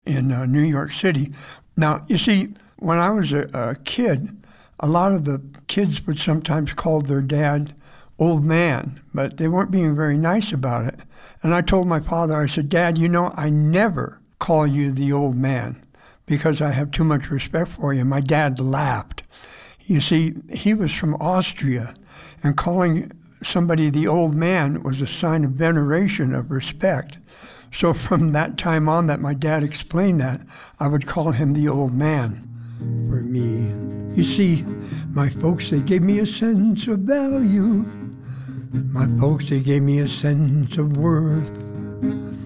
in New York City. Now, you see, when I was a kid, a lot of the kids would sometimes call their dad old man, but they weren't being very nice about it. And I told my father, I said, Dad, you know, I never call you the old man because I have too much respect for you. My dad laughed. You see, he was from Austria, and calling somebody the old man was a sign of veneration, of respect. So from that time on that my dad explained that, I would call him the old man for me. You see, my folks, they gave me a sense of value. My folks, they gave me a sense of worth.